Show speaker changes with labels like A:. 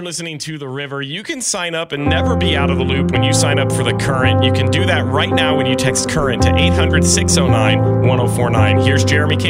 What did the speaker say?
A: listening to The River. You can sign up and never be out of the loop when you sign up for The Current. You can do that right now when you text CURRENT to 800-609-1049. Here's Jeremy K.